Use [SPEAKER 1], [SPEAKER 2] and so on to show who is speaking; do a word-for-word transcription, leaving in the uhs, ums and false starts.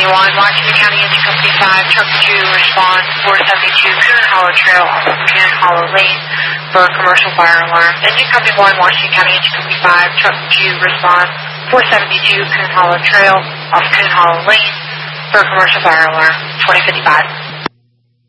[SPEAKER 1] one, Washington County Engine Company five, Truck two, respond four seventy-two, Coon Hollow Trail off of Coon Hollow Lane for a commercial fire alarm. Engine Company one, Washington County Engine Company five, Truck two, respond four seventy-two, Coon Hollow Trail off Coon Hollow Lane for a commercial fire alarm, twenty fifty-five.